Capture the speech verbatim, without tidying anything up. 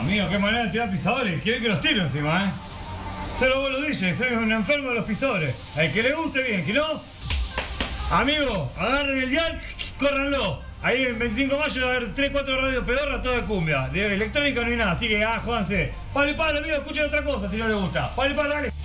Amigo, qué manera de tirar pisadores. Quiere que los tiro encima, ¿eh? Solo vos lo dices, soy un enfermo de los pisadores. Al que le guste bien, que no... Amigo, agarren el dial, córranlo. Ahí en veinticinco de mayo va a haber tres cuatro radios pedorras, todo de cumbia. De electrónica no hay nada, así que ah, jódanse. Palo y palo, amigo, escuchen otra cosa si no les gusta. Palo y palo, dale.